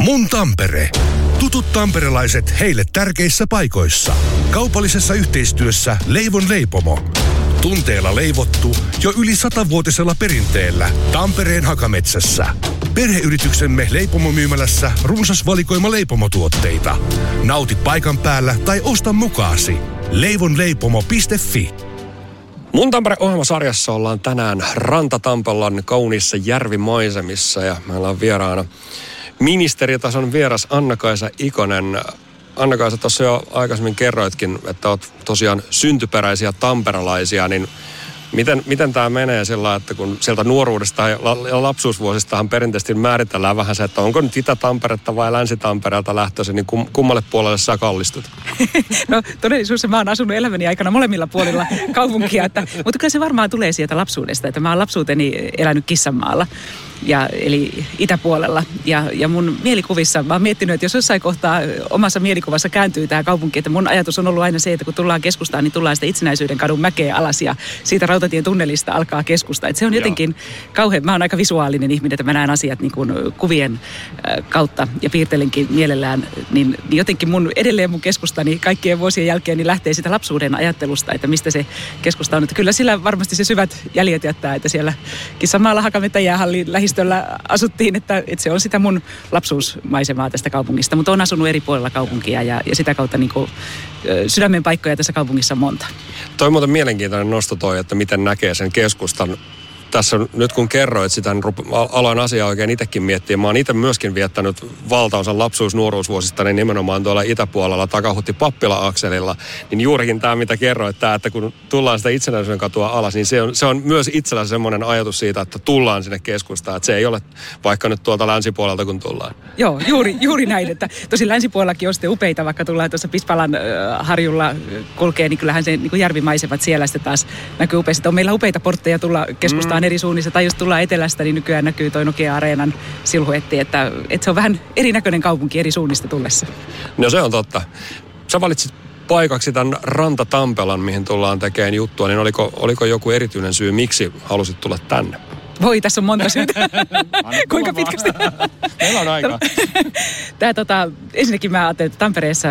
Mun Tampere. Tutut tamperelaiset heille tärkeissä paikoissa. Kaupallisessa yhteistyössä Leivon leipomo. Tunteella leivottu jo yli 100-vuotisella perinteellä Tampereen Hakametsässä. Perheyrityksemme leipomomyymälässä runsas valikoima leipomotuotteita. Nauti paikan päällä tai osta mukaasi. leivonleipomo.fi. Mun Tampere-ohjelmasarjassa ollaan tänään Ranta-Tampelan kauniissa järvimaisemissa ja meillä on vieraana ministeritason vieras Anna-Kaisa Ikonen. Anna-Kaisa, tuossa jo aikaisemmin kerroitkin, että olet tosiaan syntyperäisiä tamperelaisia, niin miten tämä menee sillä, että kun sieltä nuoruudesta ja lapsuusvuosistahan perinteisesti määritellään vähän se, että onko nyt Itä-Tamperetta vai Länsi-Tampereelta lähtöisin, niin kummalle puolelle sä kallistut? No todellisuudessa mä oon asunut elämäni aikana molemmilla puolilla kaupunkia, mutta kyllä se varmaan tulee sieltä lapsuudesta, että mä oon lapsuuteni elänyt Kissanmaalla. Eli itäpuolella. Ja mun mielikuvissa, mä oon miettinyt, että jos jossain kohtaa omassa mielikuvassa kääntyy tämä kaupunki, että mun ajatus on ollut aina se, että kun tullaan keskustaan, niin tullaan sitä Itsenäisyyden kadun mäkeä alas ja siitä rautatien tunnelista alkaa keskusta. Että se on jotenkin kauhean, mä oon aika visuaalinen ihminen, että mä näen asiat niin kuin kuvien kautta ja piirtelenkin mielellään, niin jotenkin edelleen mun keskustani kaikkien vuosien jälkeen niin lähtee sitä lapsuuden ajattelusta, että mistä se keskusta on. Että kyllä sillä varmasti se syvät jäljet jättää, että siellä Kissanmaalla Hakamettä jäähallin lähistöllä asuttiin, että se on sitä mun lapsuusmaisemaa tästä kaupungista, mutta on asunut eri puolilla kaupunkia ja sitä kautta niin kuin, sydämen paikkoja tässä kaupungissa on monta. Toi on muuten mielenkiintoinen nosto toi, että miten näkee sen keskustan. Tässä nyt kun kerroit sitä, niin aloin asiaa oikein itsekin miettiä. Mä oon itse myöskin viettänyt valtaosan lapsuus-nuoruusvuosista niin nimenomaan tuolla itäpuolella Takahuhti-Pappila-akselilla. Niin juurikin tämä, mitä kerroit, että kun tullaan sitä Itsenäisyyden katua alas, niin se on myös itsellä semmoinen ajatus siitä, että tullaan sinne keskustaan. Että se ei ole vaikka nyt tuolta länsipuolelta, kun tullaan. Joo, juuri näin. Että tosin länsipuolellakin on sitten upeita, vaikka tullaan tuossa Pispalan harjulla kulkee, niin kyllähän se niin kuin järvimaisemat siellä sitten taas näkyy upeasti. On meillä upeita portteja tulla keskustaan eri suunnissa, tai jos tullaan etelästä, niin nykyään näkyy toi Nokia-areenan silhuetti, että se on vähän erinäköinen kaupunki eri suunnista tullessa. No se on totta. Sä valitsit paikaksi tämän Ranta-Tampelan, mihin tullaan tekemään juttua, niin oliko joku erityinen syy, miksi halusit tulla tänne? Voi, tässä on monta syytä. Kuinka pitkästi? Meillä on aikaa. Ensinnäkin mä ajattelin, että Tampereessa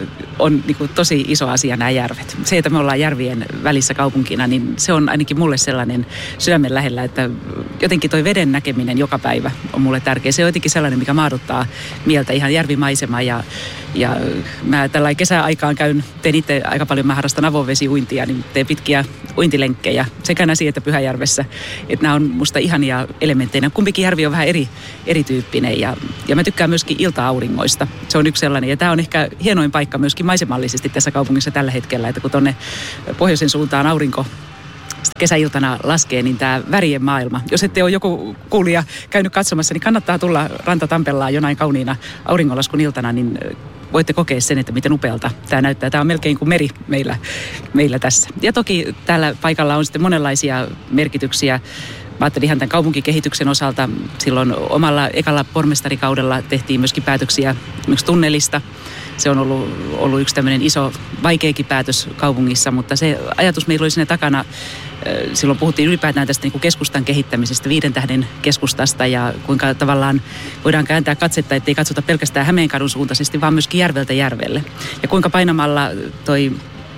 on niin kuin tosi iso asia nämä järvet. Se, että me ollaan järvien välissä kaupunkina, niin se on ainakin mulle sellainen sydämen lähellä, että jotenkin toi veden näkeminen joka päivä on mulle tärkeä. Se on jotenkin sellainen, mikä maaduttaa mieltä, ihan järvimaisema ja mä tällä kesäaikaan teen itse aika paljon, mä harrastan avovesiuintia, niin teen pitkiä uintilenkkejä sekä Näsi että Pyhäjärvessä. Että nämä on musta ihania elementteinä. Kumpikin järvi on vähän erityyppinen ja mä tykkään myöskin ilta-auringoista. Se on yksi sellainen ja tämä on ehkä hienoin paikka myöskin maisemallisesti tässä kaupungissa tällä hetkellä, että kun tuonne pohjoisen suuntaan aurinko kesäiltana laskee, niin tämä värien maailma. Jos ette ole joku kuulija käynyt katsomassa, niin kannattaa tulla Ranta-Tampellaan jonain kauniina auringonlaskun iltana, niin voitte kokea sen, että miten upealta tämä näyttää. Tämä on melkein kuin meri meillä tässä. Ja toki täällä paikalla on sitten monenlaisia merkityksiä. Mä ajattelin ihan tämän kaupunkikehityksen osalta. Silloin omalla ekalla pormestarikaudella tehtiin myöskin päätöksiä esimerkiksi tunnelista. Se on ollut yksi tämmöinen iso, vaikeakin päätös kaupungissa, mutta se ajatus meillä oli siinä takana. Silloin puhuttiin ylipäätään tästä niin kuin keskustan kehittämisestä, 5 tähden keskustasta ja kuinka tavallaan voidaan kääntää katsetta, ettei katsota pelkästään Hämeenkadun suuntaisesti, vaan myöskin järveltä järvelle. Ja kuinka painamalla toi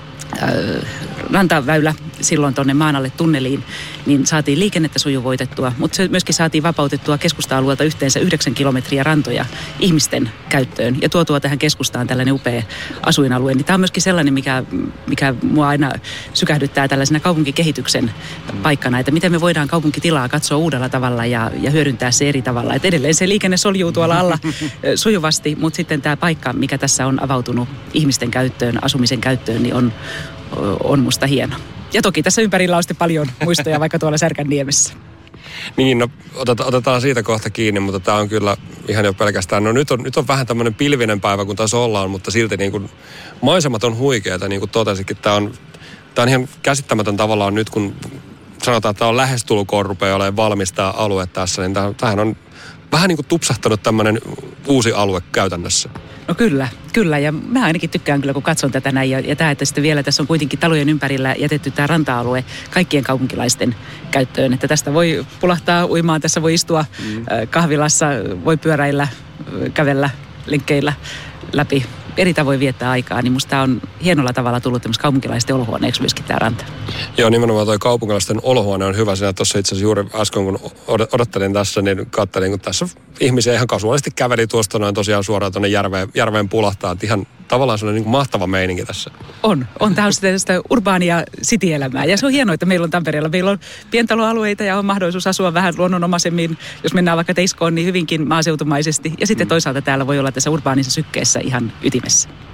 rantaväylä silloin tuonne maan alle tunneliin, niin saatiin liikennettä sujuvoitettua, mutta se myöskin saatiin vapautettua keskusta-alueelta yhteensä 9 kilometriä rantoja ihmisten käyttöön ja tuotua tähän keskustaan tällainen upea asuinalue. Niin tämä on myöskin sellainen, mikä mua aina sykähdyttää tällaisena kaupunkikehityksen paikkana, että miten me voidaan kaupunkitilaa katsoa uudella tavalla ja hyödyntää se eri tavalla. Että edelleen se liikenne soljuu tuolla alla sujuvasti, mutta sitten tämä paikka, mikä tässä on avautunut ihmisten käyttöön, asumisen käyttöön, niin on musta hieno. Ja toki tässä ympärillä on sitten paljon muistoja vaikka tuolla Särkänniemessä. Niin, no otetaan siitä kohta kiinni, mutta tämä on kyllä ihan jo pelkästään. No nyt on vähän tämmöinen pilvinen päivä, kun taas ollaan, mutta silti niin kuin maisemat on huikeita, niin kuin totesikin. Tämä on ihan käsittämätön tavallaan nyt, kun sanotaan, että tämä on lähestulkoon rupeaa olemaan valmis tämä alue tässä, niin tämähän on vähän niin kuin tupsahtanut tämmöinen uusi alue käytännössä. No kyllä. Ja mä ainakin tykkään kyllä, kun katson tätä näin. Ja tämä, että sitten vielä tässä on kuitenkin talojen ympärillä jätetty tämä ranta-alue kaikkien kaupunkilaisten käyttöön. Että tästä voi pulahtaa uimaan, tässä voi istua kahvilassa, voi pyöräillä, kävellä, lenkkeillä läpi. Eri tavoin viettää aikaa, niin musta tämä on hienolla tavalla tullut tämmöistä kaupunkilaisten olohuoneeksi myöskin tämä ranta. Joo, nimenomaan toi kaupunkilaisten olohuone on hyvä. Siinä tuossa itse asiassa juuri äsken, kun odottelin tässä, niin katselin, kun tässä ihmisiä ihan kasuaalisti käveli tuosta noin tosiaan suoraan tuonne järveen pulahtaa. Että ihan tavallaan sellainen niin kuin mahtava meininki tässä. On. Tämä on sitä urbaania city-elämää. Ja se on hienoa, että meillä on Tampereella. Meillä on pientaloalueita ja on mahdollisuus asua vähän luonnonomaisemmin, jos mennään vaikka Teiskoon, niin hyvinkin maaseutumaisesti. Ja sitten toisaalta täällä voi olla tässä urbaanisessa sykkeessä ihan ytimessä.